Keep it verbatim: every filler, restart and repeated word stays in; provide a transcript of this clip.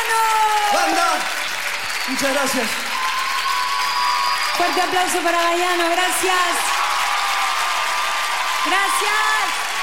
Gayano. ¡Banda! Muchas gracias. Fuerte aplauso para Gayano, gracias. Gracias.